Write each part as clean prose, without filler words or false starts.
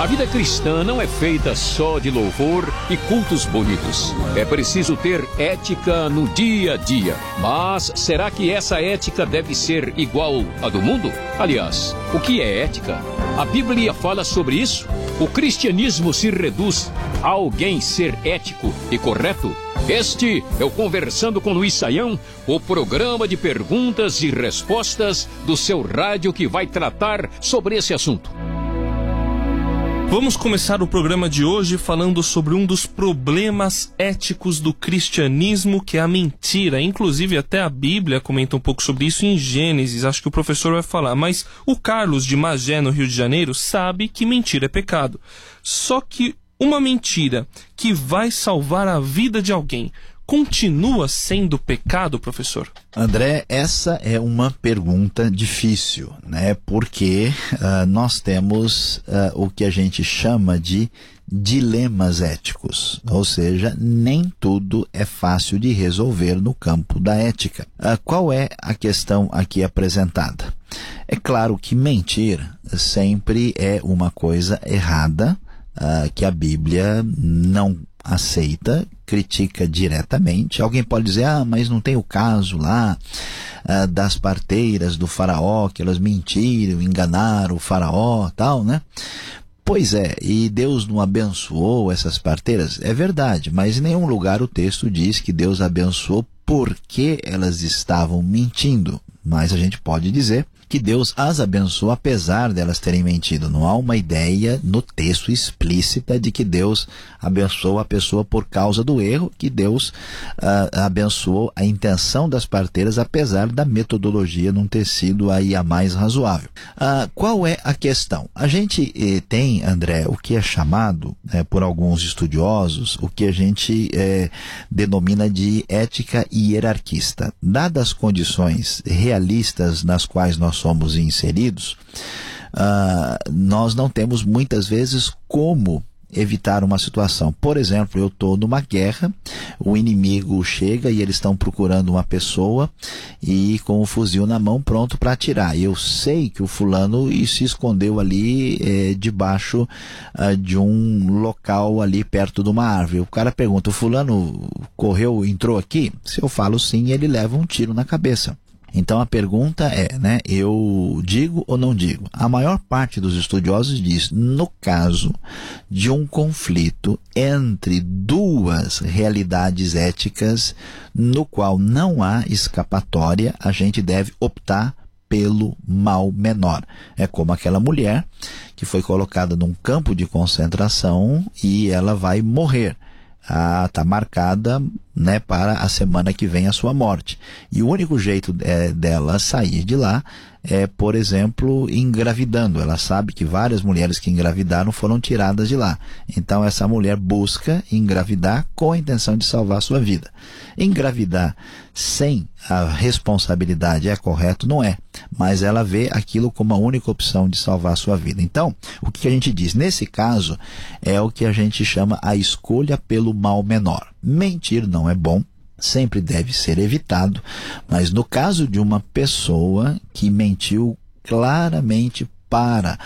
vida cristã não é feita só de louvor e cultos bonitos. É preciso ter ética no dia a dia. Mas será que essa ética deve ser igual à do mundo? Aliás, o que é ética? A Bíblia fala sobre isso? O cristianismo se reduz a alguém ser ético e correto? Este é o Conversando com Luiz Saião, o programa de perguntas e respostas do seu rádio que vai tratar sobre esse assunto. Vamos começar o programa de hoje falando sobre um dos problemas éticos do cristianismo, que é a mentira. Inclusive até a Bíblia comenta um pouco sobre isso em Gênesis, acho que o professor vai falar. Mas o Carlos de Magé, no Rio de Janeiro, sabe que mentira é pecado. Só que uma mentira que vai salvar a vida de alguém continua sendo pecado, professor? André, essa é uma pergunta difícil, né? Porque nós temos o que a gente chama de dilemas éticos, ou seja, nem tudo é fácil de resolver no campo da ética. Qual é a questão aqui apresentada? É claro que mentir sempre é uma coisa errada, que a Bíblia não aceita, critica diretamente. Alguém pode dizer, mas não tem o caso lá das parteiras do faraó, que elas mentiram, enganaram o faraó, tal, né? Pois é, e Deus não abençoou essas parteiras? É verdade, mas em nenhum lugar o texto diz que Deus abençoou porque elas estavam mentindo. Mas a gente pode dizer que Deus as abençoou apesar delas terem mentido. Não há uma ideia no texto explícita de que Deus abençoou a pessoa por causa do erro, que Deus abençoou a intenção das parteiras apesar da metodologia não ter sido aí a mais razoável. Qual é a questão? A gente tem, André, o que é chamado por alguns estudiosos, o que a gente denomina de ética hierarquista. Dadas as condições realistas nas quais nós somos inseridos, nós não temos muitas vezes como evitar uma situação. Por exemplo, eu estou numa guerra, o inimigo chega e eles estão procurando uma pessoa e com o fuzil na mão pronto para atirar. Eu sei que o fulano se escondeu ali debaixo de um local ali perto de uma árvore. O cara pergunta, o fulano correu, entrou aqui? Se eu falo sim, ele leva um tiro na cabeça. Então a pergunta é, eu digo ou não digo? A maior parte dos estudiosos diz, no caso de um conflito entre duas realidades éticas, no qual não há escapatória, a gente deve optar pelo mal menor. É como aquela mulher que foi colocada num campo de concentração e ela vai morrer. Está marcada para a semana que vem a sua morte. E o único jeito dela sair de lá é, por exemplo, engravidando. Ela sabe que várias mulheres que engravidaram foram tiradas de lá. Então essa mulher busca engravidar com a intenção de salvar a sua vida. Engravidar sem a responsabilidade é correto? Não é. Mas ela vê aquilo como a única opção de salvar a sua vida. Então, o que a gente diz? Nesse caso, é o que a gente chama a escolha pelo mal menor. Mentir não é bom, sempre deve ser evitado, mas no caso de uma pessoa que mentiu claramente para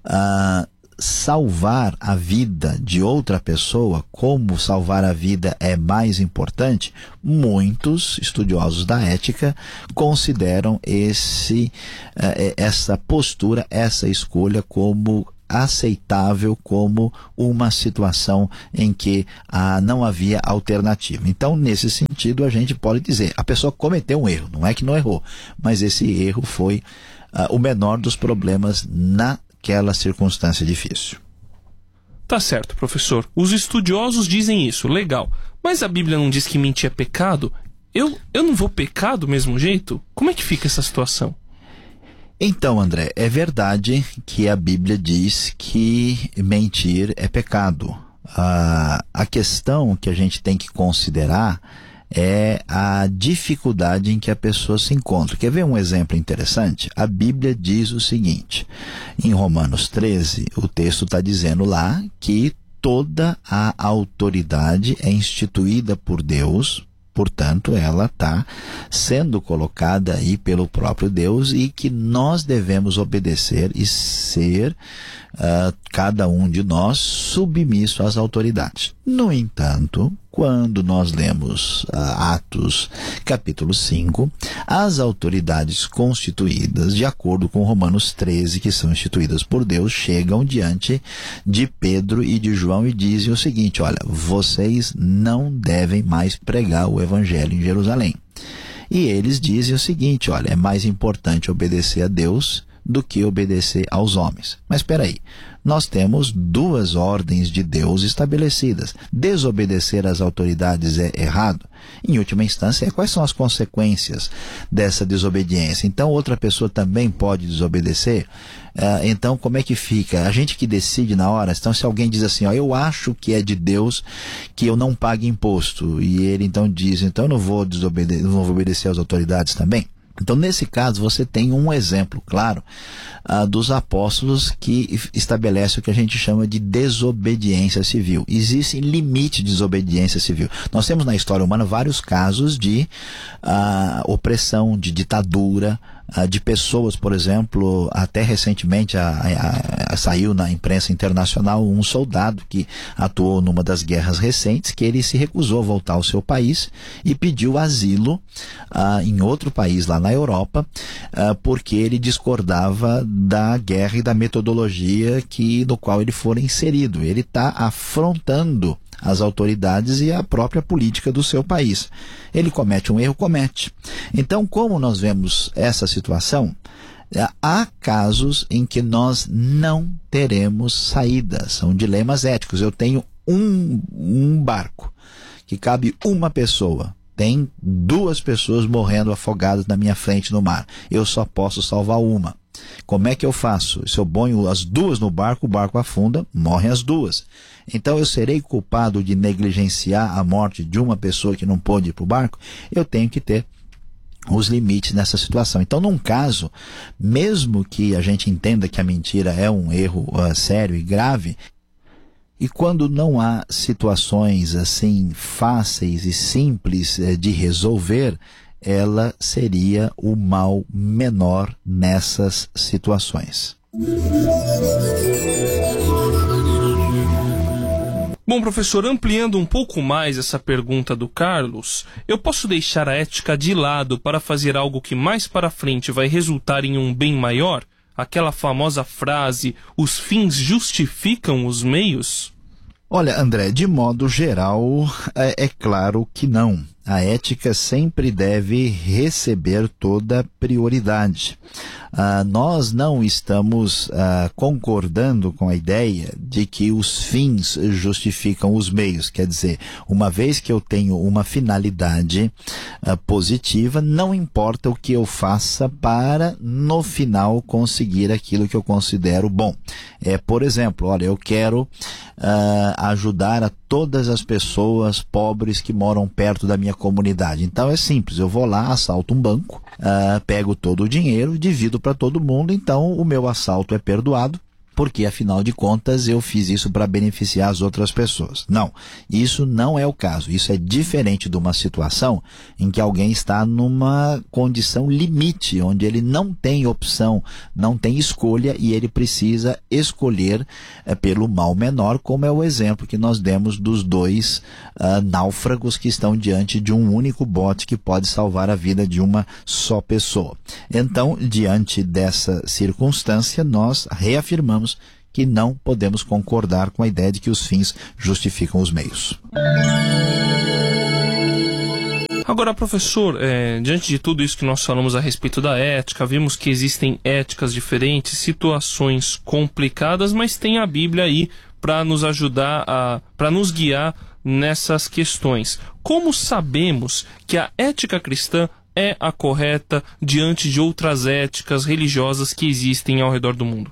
salvar a vida de outra pessoa, como salvar a vida é mais importante, muitos estudiosos da ética consideram essa postura, essa escolha como aceitável, como uma situação em que não havia alternativa. Então, nesse sentido, a gente pode dizer, a pessoa cometeu um erro, não é que não errou, mas esse erro foi o menor dos problemas naquela circunstância difícil. Tá certo, professor. Os estudiosos dizem isso, legal. Mas a Bíblia não diz que mentir é pecado? Eu não vou pecar do mesmo jeito? Como é que fica essa situação? Então, André, é verdade que a Bíblia diz que mentir é pecado. A questão que a gente tem que considerar é a dificuldade em que a pessoa se encontra. Quer ver um exemplo interessante? A Bíblia diz o seguinte, em Romanos 13, o texto está dizendo lá que toda a autoridade é instituída por Deus Portanto, ela está sendo colocada aí pelo próprio Deus e que nós devemos obedecer e ser, cada um de nós, submisso às autoridades. No entanto, quando nós lemos Atos capítulo 5, as autoridades constituídas, de acordo com Romanos 13, que são instituídas por Deus, chegam diante de Pedro e de João e dizem o seguinte: olha, vocês não devem mais pregar o evangelho em Jerusalém. E eles dizem o seguinte: olha, é mais importante obedecer a Deus do que obedecer aos homens. Mas espera aí, nós temos duas ordens de Deus estabelecidas. Desobedecer às autoridades é errado? Em última instância, quais são as consequências dessa desobediência? Então, outra pessoa também pode desobedecer? Então, como é que fica? A gente que decide na hora. Então, se alguém diz assim, eu acho que é de Deus que eu não pague imposto, e ele então diz, então eu não vou obedecer às autoridades também? Então, nesse caso, você tem um exemplo claro dos apóstolos que estabelece o que a gente chama de desobediência civil. Existe limite de desobediência civil. Nós temos na história humana vários casos de opressão, de ditadura, de pessoas, por exemplo, até recentemente saiu na imprensa internacional um soldado que atuou numa das guerras recentes, que ele se recusou a voltar ao seu país e pediu asilo em outro país lá na Europa, porque ele discordava da guerra e da metodologia no qual ele for inserido. Ele está afrontando as autoridades e a própria política do seu país. Ele comete um erro? Comete. Então, como nós vemos essa situação, há casos em que nós não teremos saída. São dilemas éticos. Eu tenho um barco que cabe uma pessoa. Tem 2 pessoas morrendo afogadas na minha frente no mar. Eu só posso salvar uma. Como é que eu faço? Se eu ponho as 2 no barco, o barco afunda, morrem as 2. Então eu serei culpado de negligenciar a morte de uma pessoa que não pôde ir para o barco? Eu tenho que ter os limites nessa situação. Então, num caso, mesmo que a gente entenda que a mentira é um erro sério e grave, e quando não há situações assim fáceis e simples de resolver, ela seria o mal menor nessas situações. Bom, professor, ampliando um pouco mais essa pergunta do Carlos, eu posso deixar a ética de lado para fazer algo que mais para frente vai resultar em um bem maior? Aquela famosa frase, os fins justificam os meios? Olha, André, de modo geral, é claro que não. A ética sempre deve receber toda prioridade. Nós não estamos concordando com a ideia de que os fins justificam os meios. Quer dizer, uma vez que eu tenho uma finalidade positiva, não importa o que eu faça para, no final, conseguir aquilo que eu considero bom. Por exemplo, olha, eu quero ajudar a todas as pessoas pobres que moram perto da minha comunidade. Então é simples, eu vou lá, assalto um banco, pego todo o dinheiro, divido para todo mundo, então o meu assalto é perdoado, porque afinal de contas eu fiz isso para beneficiar as outras pessoas. Não, isso não é o caso. Isso é diferente de uma situação em que alguém está numa condição limite, onde ele não tem opção, não tem escolha e ele precisa escolher pelo mal menor, como é o exemplo que nós demos dos 2 náufragos que estão diante de um único bote que pode salvar a vida de uma só pessoa. Então, diante dessa circunstância, nós reafirmamos que não podemos concordar com a ideia de que os fins justificam os meios. Agora, professor, diante de tudo isso que nós falamos a respeito da ética, vimos que existem éticas diferentes, situações complicadas, mas tem a Bíblia aí para nos ajudar, para nos guiar nessas questões. Como sabemos que a ética cristã é a correta diante de outras éticas religiosas que existem ao redor do mundo?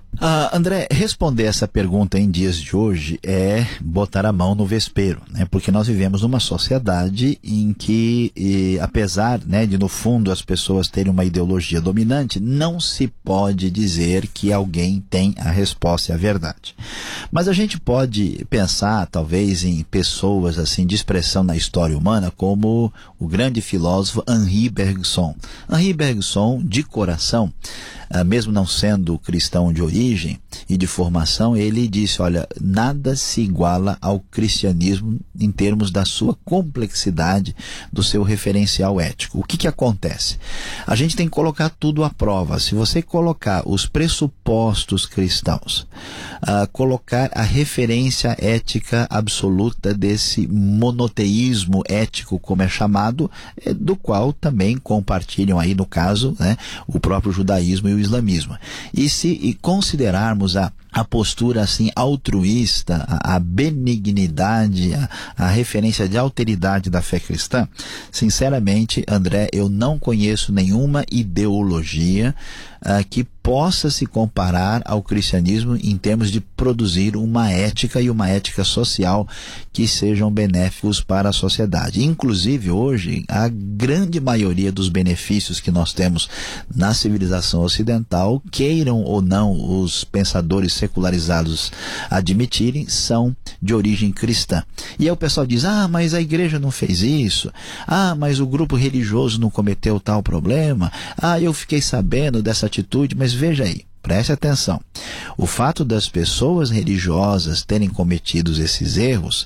André, responder essa pergunta em dias de hoje é botar a mão no vespeiro, né? Porque nós vivemos numa sociedade em que, apesar, né, de no fundo as pessoas terem uma ideologia dominante, não se pode dizer que alguém tem a resposta e a verdade. Mas a gente pode pensar, talvez, em pessoas assim de expressão na história humana, como o grande filósofo Henri Bergson. Henri Bergson, de coração, mesmo não sendo cristão de origem e de formação, ele disse, olha, nada se iguala ao cristianismo em termos da sua complexidade, do seu referencial ético. O que acontece? A gente tem que colocar tudo à prova. Se você colocar os pressupostos cristãos, colocar a referência ética absoluta desse monoteísmo ético, como é chamado, do qual também compartilham aí, no caso, né, o próprio judaísmo e o islamismo. E considerarmos a postura assim altruísta, a benignidade, a referência de alteridade da fé cristã, sinceramente, André, eu não conheço nenhuma ideologia que possa se comparar ao cristianismo em termos de produzir uma ética e uma ética social que sejam benéficos para a sociedade. Inclusive, hoje, a grande maioria dos benefícios que nós temos na civilização ocidental, queiram ou não os pensadores secularizados admitirem, são de origem cristã. E aí o pessoal diz, mas a igreja não fez isso, mas o grupo religioso não cometeu tal problema, eu fiquei sabendo dessa atitude, mas veja aí, preste atenção. O fato das pessoas religiosas terem cometido esses erros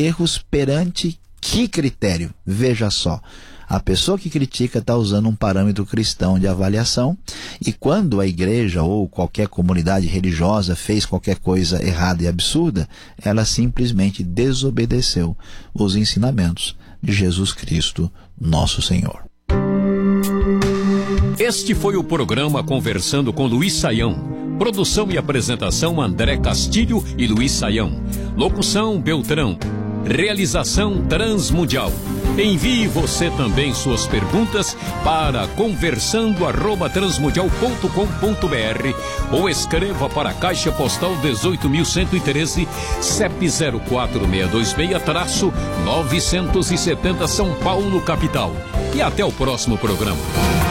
perante que critério? Veja só. A pessoa que critica está usando um parâmetro cristão de avaliação, e quando a igreja ou qualquer comunidade religiosa fez qualquer coisa errada e absurda, ela simplesmente desobedeceu os ensinamentos de Jesus Cristo, nosso Senhor. Este foi o programa Conversando com Luiz Saião. Produção e apresentação André Castilho e Luiz Saião. Locução Beltrão. Realização Transmundial. Envie você também suas perguntas para conversando@transmundial.com.br ou escreva para a Caixa Postal 18.113, CEP 04626-970 São Paulo, capital. E até o próximo programa.